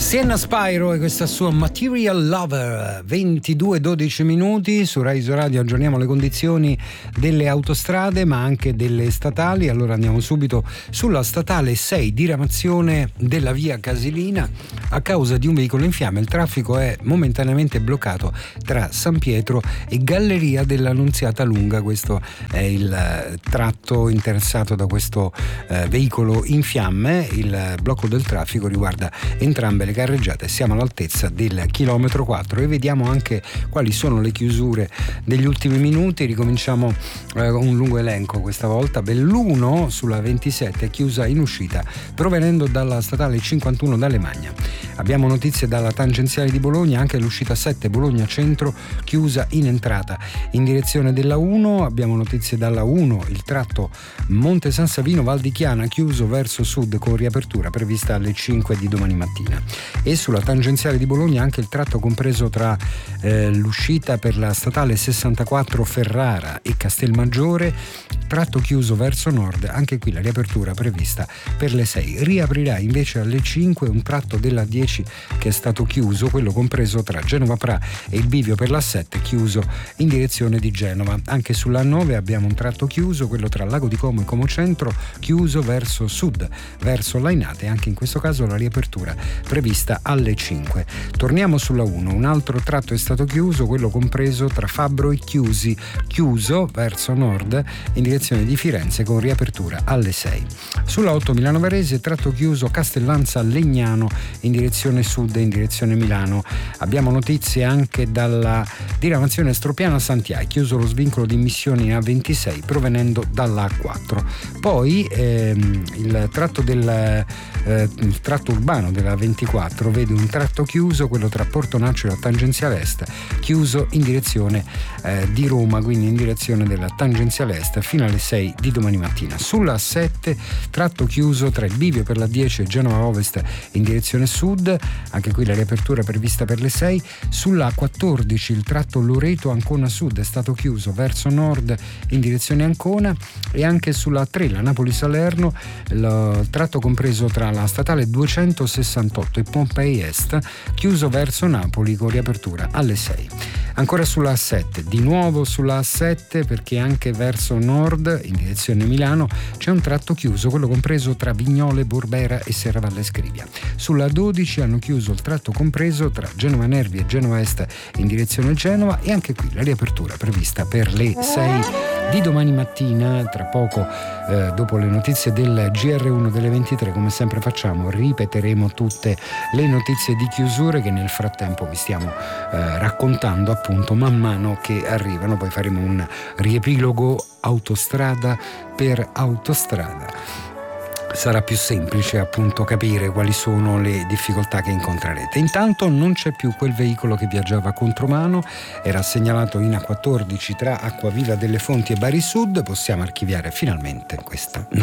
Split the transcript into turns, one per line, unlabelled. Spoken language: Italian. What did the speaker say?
Sienna Spyro e questa sua Material Lover. 22:12 minuti su Rai Radio. Aggiorniamo le condizioni delle autostrade ma anche delle statali. Allora andiamo subito sulla statale 6, diramazione della via Casilina. A causa di un veicolo in fiamme il traffico è momentaneamente bloccato tra San Pietro e Galleria dell'Annunziata Lunga. Questo è il tratto interessato da questo veicolo in fiamme. Il blocco del traffico riguarda entrambe le carreggiate. Siamo all'altezza del chilometro 4 e vediamo anche quali sono le chiusure degli ultimi minuti. Ricominciamo un lungo elenco questa volta. Belluno sulla 27 è chiusa in uscita provenendo dalla statale 51 d'Alemagna. Abbiamo notizie dalla tangenziale di Bologna, anche l'uscita 7 Bologna Centro chiusa in entrata in direzione della 1. Abbiamo notizie dalla 1, il tratto Monte San Savino Val di Chiana chiuso verso sud con riapertura prevista alle 5 di domani mattina. E sulla tangenziale di Bologna anche il tratto compreso tra l'uscita per la statale 64 Ferrara e Castelmaggiore, tratto chiuso verso nord, anche qui la riapertura prevista per le 6. Riaprirà invece alle 5 un tratto della 10 che è stato chiuso, quello compreso tra Genova Pra e il bivio per la 7 chiuso in direzione di Genova. Anche sulla 9 abbiamo un tratto chiuso, quello tra Lago di Como e Como Centro chiuso verso sud, verso Lainate, anche in questo caso la riapertura prevista alle 5. Torniamo sulla 1, un altro tratto è stato chiuso, quello compreso tra Fabbro e Chiusi, chiuso verso nord in direzione di Firenze con riapertura alle 6. Sulla 8 Milano Varese tratto chiuso Castellanza Legnano in direzione sud e in direzione Milano. Abbiamo notizie anche dalla diramazione Stropiana Santiai, chiuso lo svincolo di immissioni in A26 provenendo dalla A4. Poi il tratto il tratto urbano della 24 vede un tratto chiuso, quello tra Portonaccio e la tangenziale est, chiuso in direzione di Roma, quindi in direzione della tangenziale est fino alle 6 di domani mattina. Sulla 7 tratto chiuso tra il bivio per la 10 e Genova Ovest in direzione sud, anche qui la riapertura prevista per le 6. Sulla 14 il tratto Loreto Ancona Sud è stato chiuso verso nord in direzione Ancona, e anche sulla 3 la Napoli Salerno il tratto compreso tra la statale 268 e Pompei Est chiuso verso Napoli con riapertura alle 6. Ancora sulla A7, di nuovo sulla A7 perché anche verso nord in direzione Milano c'è un tratto chiuso, quello compreso tra Vignole, Borbera e Serravalle Scrivia. Sulla 12 hanno chiuso il tratto compreso tra Genova Nervi e Genova Est in direzione Genova, e anche qui la riapertura prevista per le 6 di domani mattina. Tra poco dopo le notizie del GR1 delle 23, come sempre facciamo, ripeteremo tutte le notizie di chiusure che nel frattempo vi stiamo raccontando appunto man mano che arrivano. Poi faremo un riepilogo autostrada per autostrada. Sarà più semplice appunto capire quali sono le difficoltà che incontrerete. Intanto non c'è più quel veicolo che viaggiava contromano, era segnalato in A14 tra Acquaviva delle Fonti e Bari Sud. Possiamo archiviare finalmente questa